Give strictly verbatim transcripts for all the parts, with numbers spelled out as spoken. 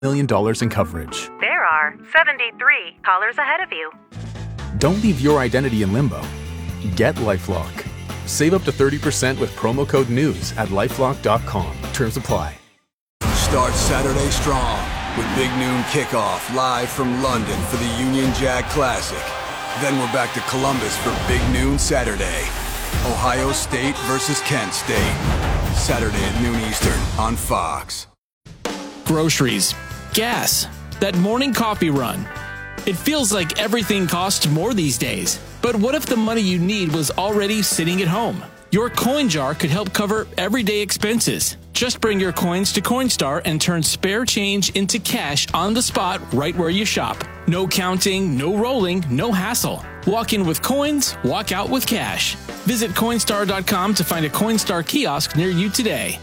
million dollars in coverage. There are seventy-three callers ahead of you. Don't leave your identity in limbo. Get LifeLock. Save up to thirty percent with promo code NEWS at lifelock dot com. Terms apply. Start Saturday strong with Big Noon Kickoff live from London for the Union Jack Classic. Then we're back to Columbus for Big Noon Saturday. Ohio State versus Kent State. Saturday at noon Eastern on Fox. Groceries, gas, that morning coffee run. It feels like everything costs more these days. But what if the money you need was already sitting at home? Your coin jar could help cover everyday expenses. Just bring your coins to Coinstar and turn spare change into cash on the spot right where you shop. No counting, no rolling, no hassle. Walk in with coins, walk out with cash. Visit Coinstar dot com to find a Coinstar kiosk near you today.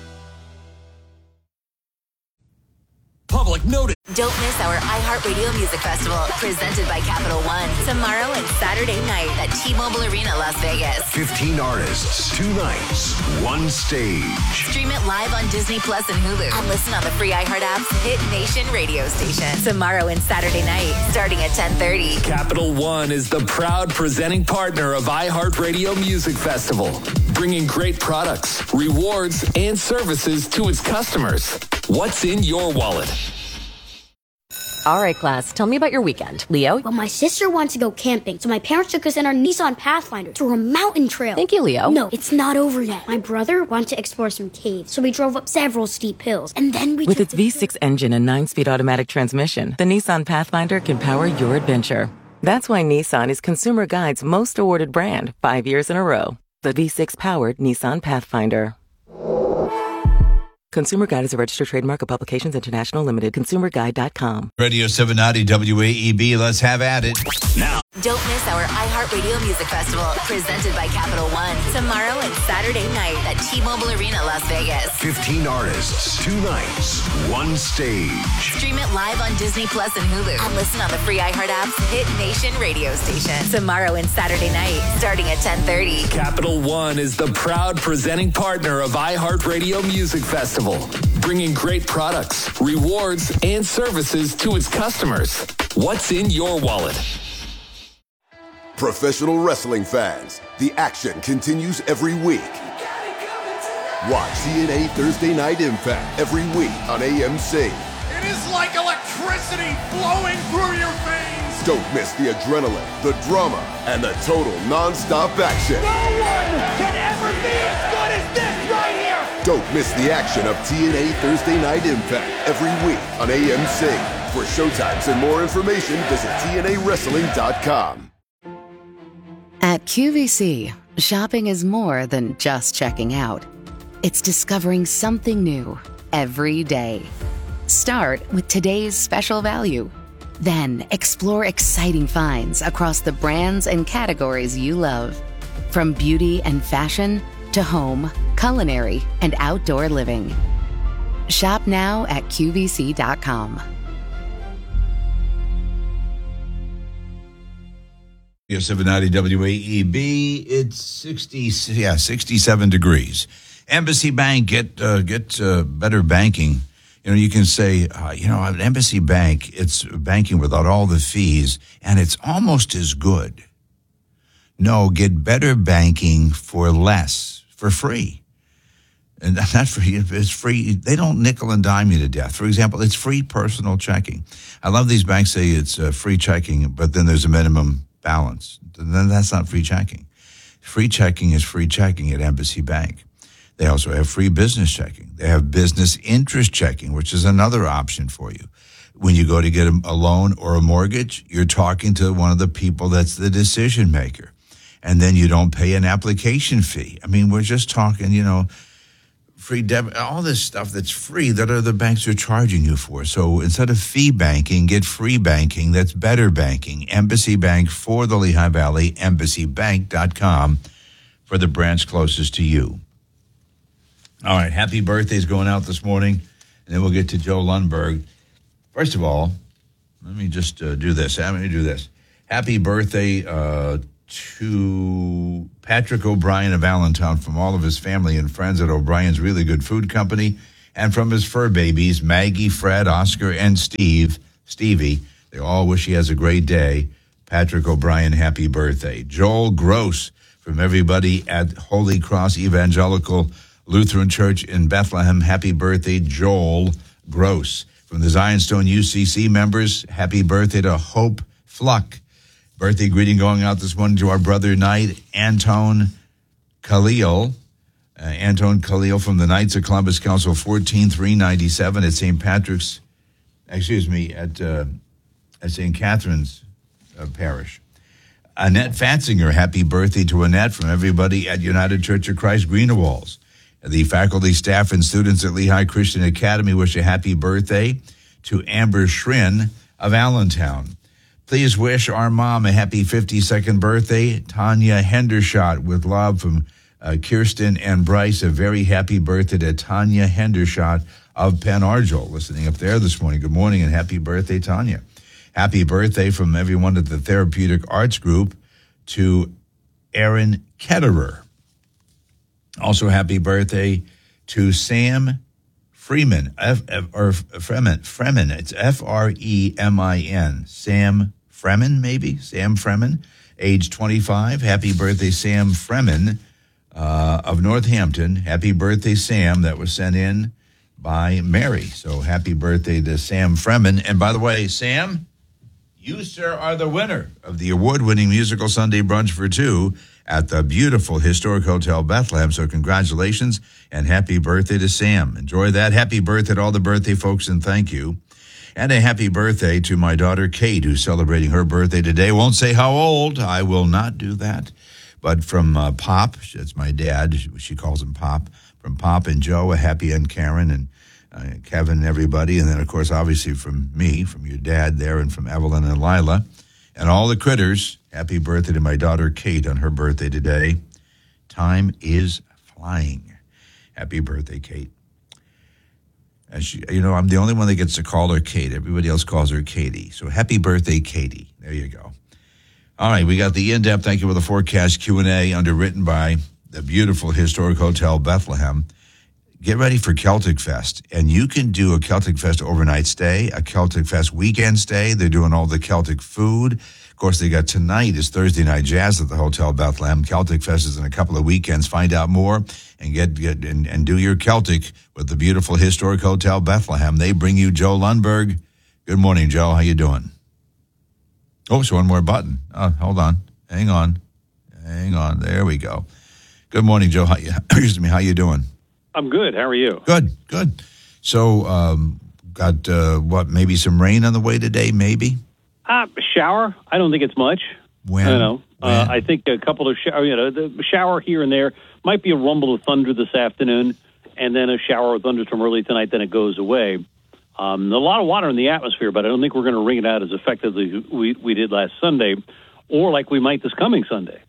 Public notice. Don't miss our iHeartRadio Music Festival, presented by Capital One, tomorrow and Saturday night at T-Mobile Arena, Las Vegas. fifteen artists, two nights, one stage. Stream it live on Disney Plus and Hulu, and listen on the free iHeart app's Hit Nation radio station. Tomorrow and Saturday night, starting at ten thirty. Capital One is the proud presenting partner of iHeartRadio Music Festival, bringing great products, rewards, and services to its customers. What's in your wallet? All right, class, tell me about your weekend. Leo? Well, my sister wants to go camping, so my parents took us in our Nissan Pathfinder to a mountain trail. Thank you, Leo. No, it's not over yet. My brother wanted to explore some caves, so we drove up several steep hills, and then we With its V six engine and nine-speed automatic transmission, the Nissan Pathfinder can power your adventure. That's why Nissan is Consumer Guide's most awarded brand five years in a row. The V six-powered Nissan Pathfinder. Consumer Guide is a registered trademark of Publications International Limited. consumer guide dot com. Radio seven ninety W A E B. Let's have at it now. Don't miss our iHeartRadio Music Festival, presented by Capital One, tomorrow and Saturday night at T-Mobile Arena, Las Vegas. fifteen artists, two nights, one stage. Stream it live on Disney Plus and Hulu, and listen on the free iHeart app's Hit Nation radio station. Tomorrow and Saturday night, starting at ten thirty. Capital One is the proud presenting partner of iHeartRadio Music Festival, bringing great products, rewards, and services to its customers. What's in your wallet? Professional wrestling fans, the action continues every week. Watch T N A Thursday Night Impact every week on A M C. It is like electricity flowing through your veins. Don't miss the adrenaline, the drama, and the total non-stop action. No one can ever be as good as this right here. Don't miss the action of T N A Thursday Night Impact every week on A M C. For showtimes and more information, visit T N A wrestling dot com. At Q V C, shopping is more than just checking out. It's discovering something new every day. Start with today's special value. Then explore exciting finds across the brands and categories you love. From beauty and fashion to home, culinary, and outdoor living. Shop now at Q V C dot com. seven ninety W A E B. It's sixty, yeah, sixty-seven degrees. Embassy Bank, get uh, get uh, better banking. You know, you can say, uh, you know, at Embassy Bank, it's banking without all the fees, and it's almost as good. No, get better banking for less, for free. And not free, it's free. They don't nickel and dime you to death. For example, it's free personal checking. I love these banks say it's uh, free checking, but then there's a minimum balance. Then that's not free checking. Free checking is free checking at Embassy Bank. They also have free business checking. They have business interest checking, which is another option for you. When you go to get a, a loan or a mortgage, you're talking to one of the people that's the decision maker. And then you don't pay an application fee. I mean, we're just talking, you know, free debit, all this stuff that's free that other banks are charging you for. So instead of fee banking, get free banking. That's better banking. Embassy Bank for the Lehigh Valley, embassy bank dot com for the branch closest to you. All right, happy birthdays going out this morning, and then we'll get to Joe Lundberg. First of all, let me just uh, do this. Let me do this. Happy birthday uh, to Patrick O'Brien of Allentown from all of his family and friends at O'Brien's Really Good Food Company And from his fur babies, Maggie, Fred, Oscar, and Steve, Stevie, they all wish he has a great day. Patrick O'Brien, happy birthday. Joel Gross, from everybody at Holy Cross Evangelical Lutheran Church in Bethlehem, happy birthday, Joel Gross. From the Zion Stone U C C members, happy birthday to Hope Fluck. Birthday greeting going out this morning to our brother Knight, Anton Khalil. Uh, Anton Khalil from the Knights of Columbus Council, fourteen three ninety-seven at Saint Patrick's, excuse me, at, uh, at Saint Catherine's uh, Parish. Annette Fatzinger, happy birthday to Annette from everybody at United Church of Christ, Greenewalls. The faculty, staff, and students at Lehigh Christian Academy wish a happy birthday to Amber Schrin of Allentown. Please wish our mom a happy fifty-second birthday, Tanya Hendershot, with love from uh, Kirsten and Bryce. A very happy birthday to Tanya Hendershot of Penn Argyl, listening up there this morning. Good morning and happy birthday, Tanya. Happy birthday from everyone at the Therapeutic Arts Group to Aaron Ketterer. Also, happy birthday to Sam Freeman, F, F, or Freeman, Freeman. It's F R E M I N. Sam Freeman, maybe? Sam Freeman, age twenty-five. Happy birthday, Sam Freeman uh, of Northampton. Happy birthday, Sam. That was sent in by Mary. So happy birthday to Sam Freeman. And by the way, Sam, you, sir, are the winner of the award-winning musical Sunday Brunch for Two at the beautiful Historic Hotel Bethlehem. So congratulations and happy birthday to Sam. Enjoy that. Happy birthday to all the birthday folks, and thank you. And a happy birthday to my daughter Kate, who's celebrating her birthday today. Won't say how old. I will not do that. But from uh, Pop, that's my dad. She calls him Pop. From Pop and Joe, a happy, and Karen and uh, Kevin and everybody. And then, of course, obviously from me, from your dad there, and from Evelyn and Lila. And all the critters, happy birthday to my daughter Kate on her birthday today. Time is flying. Happy birthday, Kate. And she, you know, I'm the only one that gets to call her Kate. Everybody else calls her Katie. So happy birthday, Katie. There you go. All right, we got the in-depth thank you for the forecast Q and A underwritten by the beautiful Historic Hotel Bethlehem. Get ready for Celtic Fest, and you can do a Celtic Fest overnight stay, a Celtic Fest weekend stay. They're doing all the Celtic food. Of course, they got tonight is Thursday Night Jazz at the Hotel Bethlehem. Celtic Fest is in a couple of weekends. Find out more and get, get and, and do your Celtic with the beautiful Historic Hotel Bethlehem. They bring you Joe Lundberg. Good morning, Joe. How you doing? Oh, so one more button. Oh, hold on. Hang on. Hang on. There we go. Good morning, Joe. How you, excuse me. How you doing? I'm good. How are you? Good, good. So, um, got, uh, what, maybe some rain on the way today, maybe? Uh, shower. I don't think it's much. When? I don't know. Uh, I think a couple of, shower, you know, the shower here and there. Might be a rumble of thunder this afternoon, and then a shower of thunderstorm early tonight, then it goes away. Um, a lot of water in the atmosphere, but I don't think we're going to wring it out as effectively as we, we did last Sunday, or like we might this coming Sunday.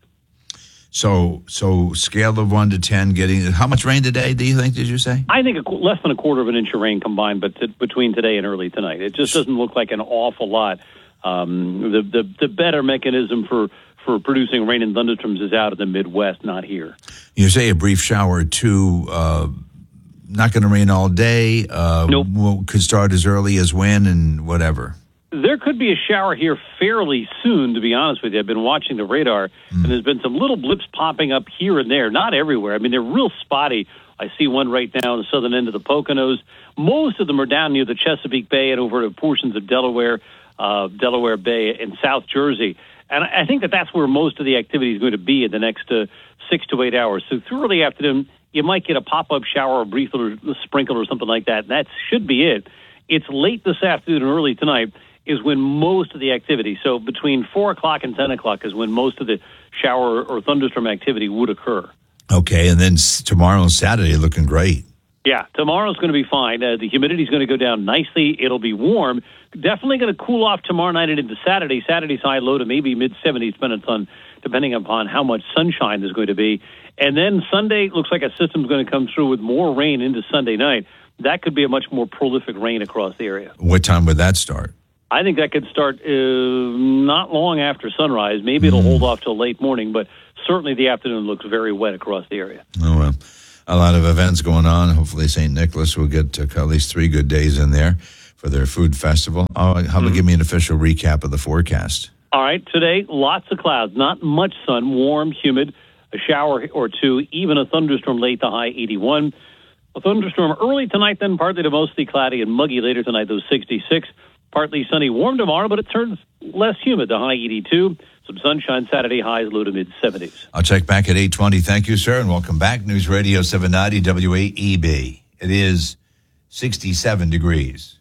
So, so scale of one to ten, getting how much rain today? Do you think? Did you say? I think a, less than a quarter of an inch of rain combined, but t- between today and early tonight, it just doesn't look like an awful lot. Um, the, the the better mechanism for for producing rain and thunderstorms is out in the Midwest, not here. You say a brief shower or two. Uh, not going to rain all day. Uh, nope. Will, could start as early as when and whatever. There could be a shower here fairly soon, to be honest with you. I've been watching the radar, mm. and there's been some little blips popping up here and there, not everywhere. I mean, they're real spotty. I see one right now on the southern end of the Poconos. Most of them are down near the Chesapeake Bay and over to portions of Delaware, uh, Delaware Bay and South Jersey. And I think that that's where most of the activity is going to be in the next uh, six to eight hours. So through early afternoon, you might get a pop-up shower, a brief little sprinkle or something like that, and that should be it. It's late this afternoon and early tonight is when most of the activity, so between four o'clock and ten o'clock is when most of the shower or thunderstorm activity would occur. Okay, and then tomorrow and Saturday looking great. Yeah, tomorrow's going to be fine. Uh, the humidity is going to go down nicely. It'll be warm. Definitely going to cool off tomorrow night and into Saturday. Saturday's high low to maybe mid-seventies, depending on, depending upon how much sunshine there's going to be. And then Sunday looks like a system's going to come through with more rain into Sunday night. That could be a much more prolific rain across the area. What time would that start? I think that could start uh, not long after sunrise. Maybe it'll mm. hold off till late morning, but certainly the afternoon looks very wet across the area. Oh, well. a lot of events going on. Hopefully Saint Nicholas will get uh, at least three good days in there for their food festival. Oh, how about mm. give me an official recap of the forecast? All right, today, lots of clouds, not much sun, warm, humid, a shower or two, even a thunderstorm late, the high eighty-one. A thunderstorm early tonight, then partly to mostly cloudy and muggy later tonight, those sixty-six. Partly sunny, warm tomorrow, but it turns less humid, the high eighty-two. Some sunshine Saturday, highs low to mid-seventies. I'll check back at eight twenty. Thank you, sir, and welcome back. News Radio seven ninety W A E B. It is sixty-seven degrees.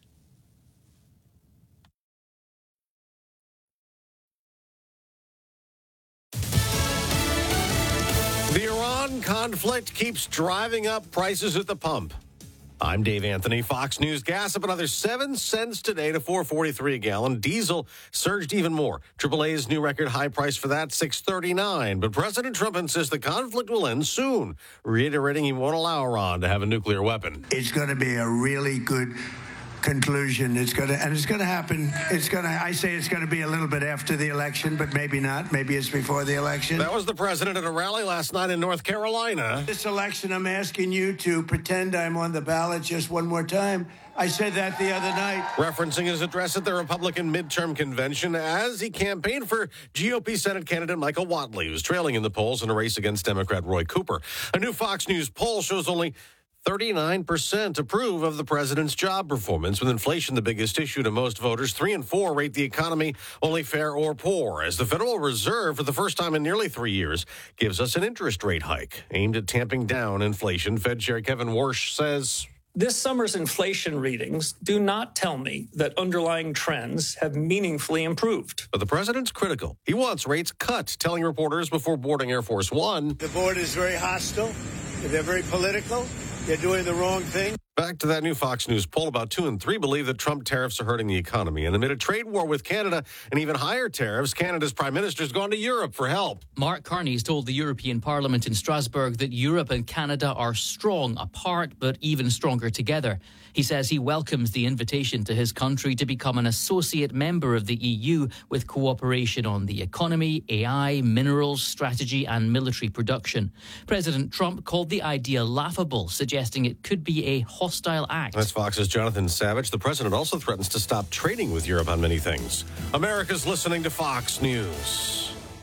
The Iran conflict keeps driving up prices at the pump. I'm Dave Anthony. Fox News. Gas up another seven cents today to four forty-three a gallon. Diesel surged even more. triple A's new record high price for that, six thirty-nine. But President Trump insists the conflict will end soon, reiterating he won't allow Iran to have a nuclear weapon. It's going to be a really good conclusion. It's going to, and it's going to happen. It's going to, I say it's going to be a little bit after the election, but maybe not. Maybe it's before the election. That was the president at a rally last night in North Carolina. This election, I'm asking you to pretend I'm on the ballot just one more time. I said that the other night. Referencing his address at the Republican midterm convention as he campaigned for G O P Senate candidate Michael Whatley, who's trailing in the polls in a race against Democrat Roy Cooper. A new Fox News poll shows only thirty-nine percent approve of the president's job performance, with inflation the biggest issue to most voters. Three and four rate the economy only fair or poor, as the Federal Reserve, for the first time in nearly three years, gives us an interest rate hike aimed at tamping down inflation. Fed Chair Kevin Warsh says, this summer's inflation readings do not tell me that underlying trends have meaningfully improved. But the president's critical. He wants rates cut, telling reporters before boarding Air Force One. The board is very hostile. They're very political. They're doing the wrong thing. Back to that new Fox News poll, about two and three believe that Trump tariffs are hurting the economy. And amid a trade war with Canada and even higher tariffs, Canada's prime minister's gone to Europe for help. Mark Carney's told the European Parliament in Strasbourg that Europe and Canada are strong apart, but even stronger together. He says he welcomes the invitation to his country to become an associate member of the E U with cooperation on the economy, A I, minerals, strategy and military production. President Trump called the idea laughable, suggesting it could be a hostile act. That's Fox's Jonathan Savage. The president also threatens to stop trading with Europe on many things. America's listening to Fox News.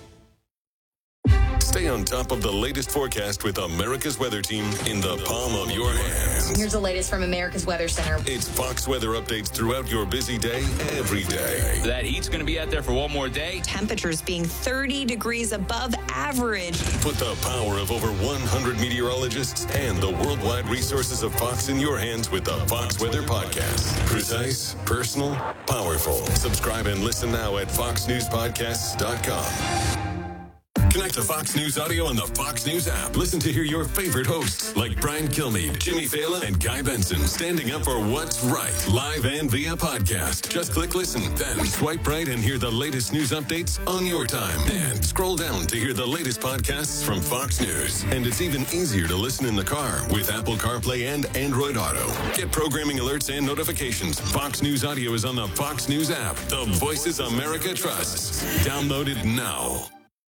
Stay on top of the latest forecast with America's Weather Team in the palm of your hand. Here's the latest from America's Weather Center. It's Fox weather updates throughout your busy day, every day. That heat's going to be out there for one more day. Temperatures being thirty degrees above average. Put the power of over one hundred meteorologists and the worldwide resources of Fox in your hands with the Fox Weather Podcast. Precise, personal, powerful. Subscribe and listen now at fox news podcasts dot com. Connect to Fox News Audio on the Fox News app. Listen to hear your favorite hosts like Brian Kilmeade, Jimmy Fallon, and Guy Benson standing up for what's right, live and via podcast. Just click listen, then swipe right and hear the latest news updates on your time. And scroll down to hear the latest podcasts from Fox News. And it's even easier to listen in the car with Apple CarPlay and Android Auto. Get programming alerts and notifications. Fox News Audio is on the Fox News app. The voices America trusts. Download it now.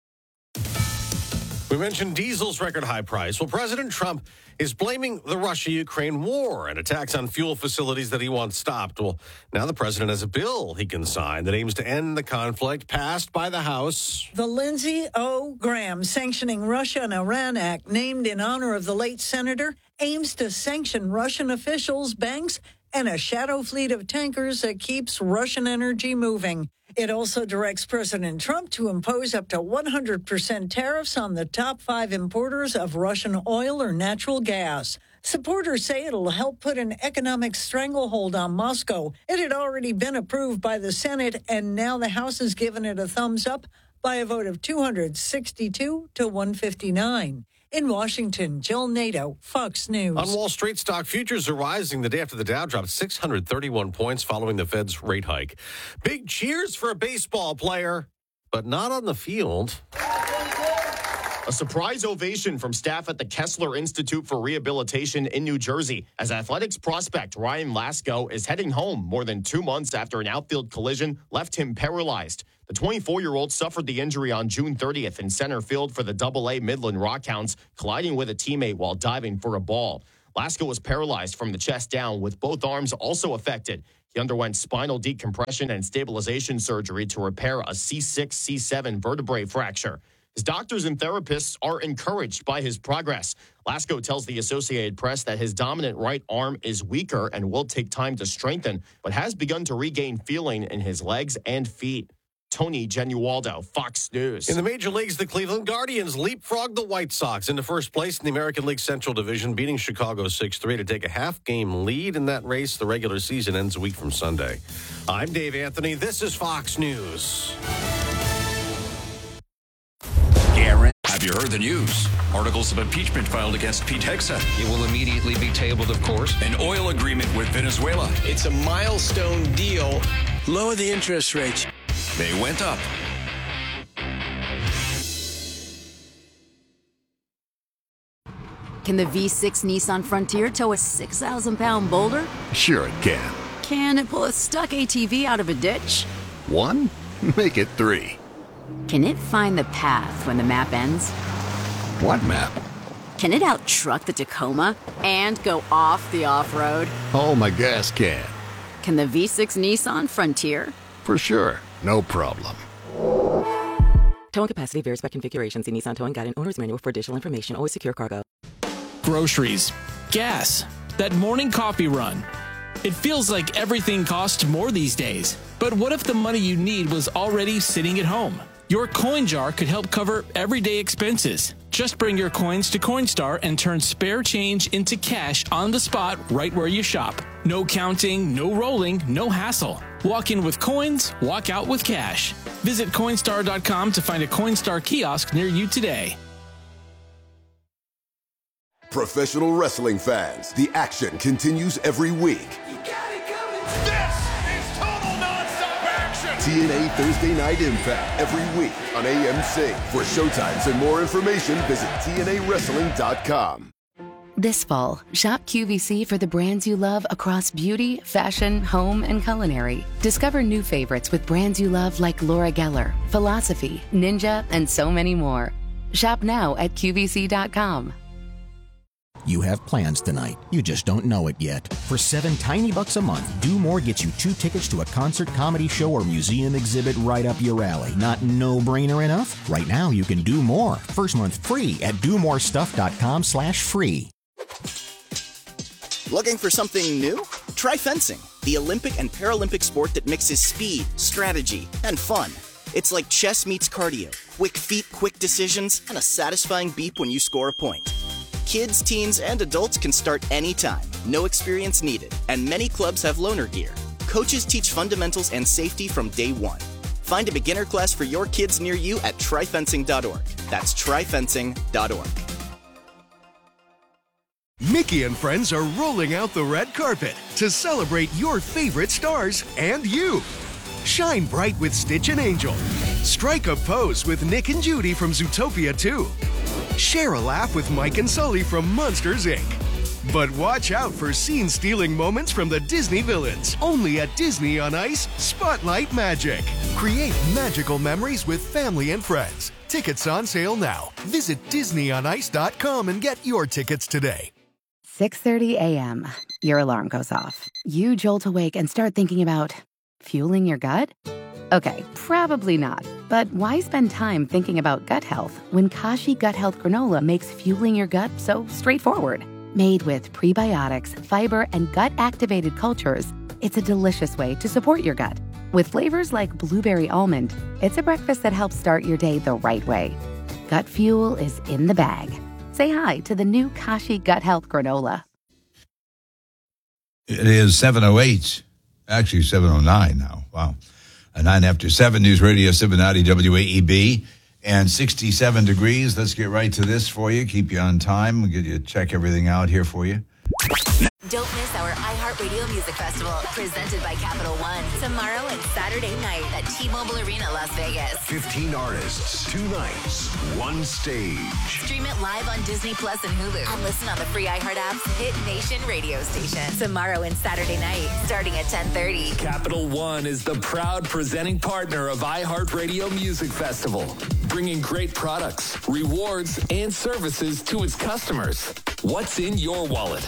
We mentioned diesel's record high price. Well, President Trump is blaming the Russia-Ukraine war and attacks on fuel facilities that he wants stopped. Well, now the president has a bill he can sign that aims to end the conflict, passed by the House. The Lindsey O. Graham Sanctioning Russia and Iran Act, named in honor of the late senator, aims to sanction Russian officials, banks, and a shadow fleet of tankers that keeps Russian energy moving. It also directs President Trump to impose up to one hundred percent tariffs on the top five importers of Russian oil or natural gas. Supporters say it'll help put an economic stranglehold on Moscow. It had already been approved by the Senate, and now the House has given it a thumbs up by a vote of two hundred sixty-two to one fifty-nine. In Washington, Jill Nato, Fox News. On Wall Street, stock futures are rising the day after the Dow dropped six hundred thirty-one points following the Fed's rate hike. Big cheers for a baseball player, but not on the field. A surprise ovation from staff at the Kessler Institute for Rehabilitation in New Jersey as Athletics prospect Ryan Lasko is heading home more than two months after an outfield collision left him paralyzed. The twenty-four-year-old suffered the injury on June thirtieth in center field for the double A Midland Rockhounds, colliding with a teammate while diving for a ball. Lasko was paralyzed from the chest down, with both arms also affected. He underwent spinal decompression and stabilization surgery to repair a C six C seven vertebrae fracture. His doctors and therapists are encouraged by his progress. Lasko tells the Associated Press that his dominant right arm is weaker and will take time to strengthen, but has begun to regain feeling in his legs and feet. Tony Genualdo, Fox News. In the major leagues, the Cleveland Guardians leapfrogged the White Sox into first place in the American League Central Division, beating Chicago six three to take a half-game lead in that race. The regular season ends a week from Sunday. I'm Dave Anthony. This is Fox News. Garrett. Have you heard the news? Articles of impeachment filed against Pete Hegseth. It will immediately be tabled, of course. An oil agreement with Venezuela. It's a milestone deal. Lower the interest rates. They went up. Can the V six Nissan Frontier tow a six thousand pound boulder? Sure it can. Can it pull a stuck A T V out of a ditch? One? Make it three. Can it find the path when the map ends? What map? Can it out-truck the Tacoma and go off the off-road? Oh, my gas can. Can the V six Nissan Frontier? For sure. No problem. Towing capacity varies by configuration. See Nissan Towing Guide and Owner's Manual for additional information. Always secure cargo. Groceries, gas, that morning coffee run. It feels like everything costs more these days. But what if the money you need was already sitting at home? Your coin jar could help cover everyday expenses. Just bring your coins to Coinstar and turn spare change into cash on the spot right where you shop. No counting, no rolling, no hassle. Walk in with coins, walk out with cash. Visit Coinstar dot com to find a Coinstar kiosk near you today. Professional wrestling fans, the action continues every week. This is total nonstop action! T N A Thursday Night Impact every week on A M C. For showtimes and more information, visit T N A wrestling dot com. This fall, shop Q V C for the brands you love across beauty, fashion, home, and culinary. Discover new favorites with brands you love like Laura Geller, Philosophy, Ninja, and so many more. Shop now at Q V C dot com. You have plans tonight. You just don't know it yet. For seven tiny bucks a month, Do More gets you two tickets to a concert, comedy show, or museum exhibit right up your alley. Not no-brainer enough? Right now, you can do more. First month free at do more stuff dot com slash free. Looking for something new? Try fencing, the Olympic and Paralympic sport that mixes speed, strategy, and fun. It's like chess meets cardio. Quick feet, quick decisions, and a satisfying beep when you score a point. Kids, teens, and adults can start anytime. No experience needed. And many clubs have loaner gear. Coaches teach fundamentals and safety from day one. Find a beginner class for your kids near you at try fencing dot org. That's try fencing dot org. Mickey and friends are rolling out the red carpet to celebrate your favorite stars and you. Shine bright with Stitch and Angel. Strike a pose with Nick and Judy from Zootopia two. Share a laugh with Mike and Sully from Monsters, Incorporated. But watch out for scene-stealing moments from the Disney villains. Only at Disney on Ice, Spotlight Magic. Create magical memories with family and friends. Tickets on sale now. Visit disney on ice dot com and get your tickets today. six thirty a.m. Your alarm goes off. You jolt awake and start thinking about fueling your gut? Okay, probably not. But why spend time thinking about gut health when Kashi Gut Health Granola makes fueling your gut so straightforward? Made with prebiotics, fiber, and gut-activated cultures, it's a delicious way to support your gut. With flavors like blueberry almond, it's a breakfast that helps start your day the right way. Gut fuel is in the bag. Say hi to the new Kashi Gut Health Granola. It is seven oh eight. Actually, seven oh nine now. Wow. A nine after seven, News Radio Cincinnati, W A E B, and sixty-seven degrees. Let's get right to this for you. Keep you on time. We'll get you check everything out here for you. Don't miss our iHeartRadio Music Festival, presented by Capital One, tomorrow and Saturday night at T-Mobile Arena, Las Vegas. fifteen artists, two nights, one stage. Stream it live on Disney Plus and Hulu. And listen on the free iHeart app's Hit Nation radio station. Tomorrow and Saturday night, starting at ten thirty. Capital One is the proud presenting partner of iHeartRadio Music Festival, bringing great products, rewards, and services to its customers. What's in your wallet?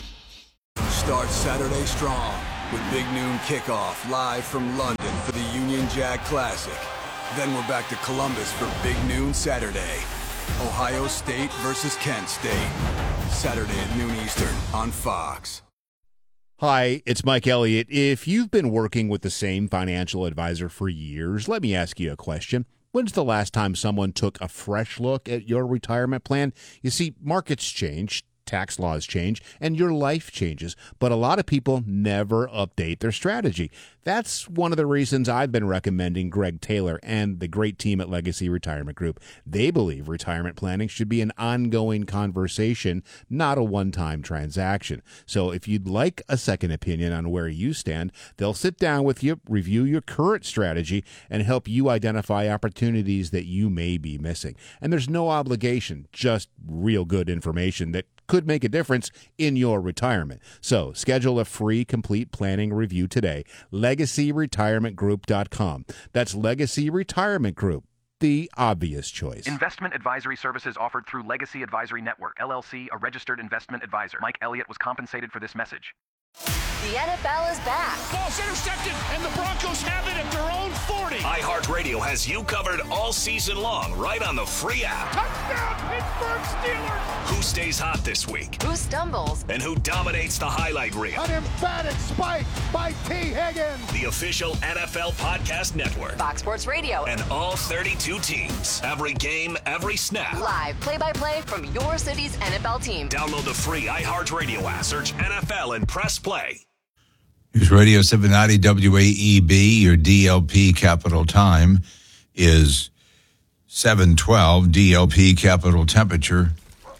Start Saturday strong with Big Noon Kickoff live from London for the Union Jack Classic. Then we're back to Columbus for Big Noon Saturday. Ohio State versus Kent State. Saturday at noon Eastern on Fox. Hi, it's Mike Elliott. If you've been working with the same financial advisor for years, let me ask you a question. When's the last time someone took a fresh look at your retirement plan? You see, markets change, tax laws change, and your life changes, but a lot of people never update their strategy. That's one of the reasons I've been recommending Greg Taylor and the great team at Legacy Retirement Group. They believe retirement planning should be an ongoing conversation, not a one-time transaction. So if you'd like a second opinion on where you stand, they'll sit down with you, review your current strategy, and help you identify opportunities that you may be missing. And there's no obligation, just real good information that could make a difference in your retirement. So schedule a free complete planning review today. legacy retirement group dot com. That's Legacy Retirement Group, the obvious choice. Investment advisory services offered through Legacy Advisory Network, L L C, a registered investment advisor. Mike Elliott was compensated for this message. The N F L is back. Ball's intercepted, and the Broncos have it at their own forty. iHeartRadio has you covered all season long, right on the free app. Touchdown, Pittsburgh Steelers! Who stays hot this week? Who stumbles? And who dominates the highlight reel? An emphatic spike by T. Higgins. The official N F L podcast network. Fox Sports Radio. And all thirty-two teams. Every game, every snap. Live play-by-play from your city's N F L team. Download the free iHeartRadio app. Search N F L and press play. Here's Radio seven ninety W A E B. Your D L P capital time is seven twelve. D L P capital temperature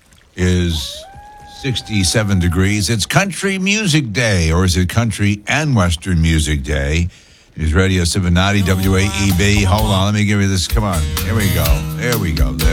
is sixty-seven degrees. It's Country Music Day, or is it Country and Western Music Day? Here's Radio seven ninety W A E B. Hold on, let me give you this. Come on. Here we go. There we go.